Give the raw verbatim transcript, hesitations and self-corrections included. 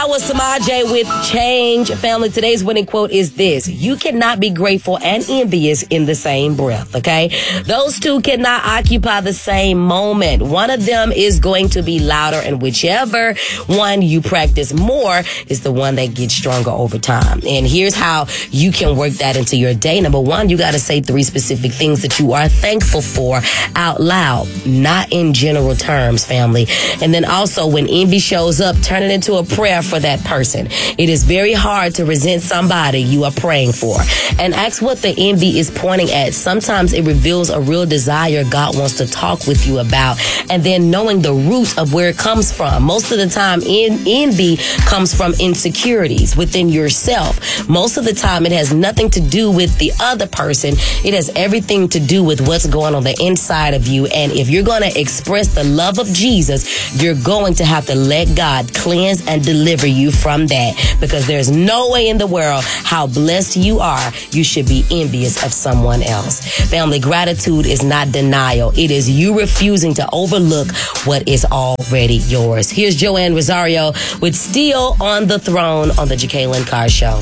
That was Samaj with Change. Family, today's winning quote is this: you cannot be grateful and envious in the same breath, okay? Those two cannot occupy the same moment. One of them is going to be louder, and whichever one you practice more is the one that gets stronger over time. And here's how you can work that into your day. Number one, you got to say three specific things that you are thankful for out loud, not in general terms, family. And then also, when envy shows up, turn it into a prayer for that person. It is very hard to resent somebody you are praying for. And ask what the envy is pointing at. Sometimes it reveals a real desire God wants to talk with you about. And then knowing the root of where it comes from. Most of the time, in, envy comes from insecurities within yourself. Most of the time, it has nothing to do with the other person. It has everything to do with what's going on the inside of you. And if you're going to express the love of Jesus, you're going to have to let God cleanse and deliver you from that, because there's no way in the world how blessed you are you should be envious of someone else. Family, gratitude is not denial. It is you refusing to overlook what is already yours. Here's Joanne Rosario with Still on the Throne on the Jacqueline Carr Show.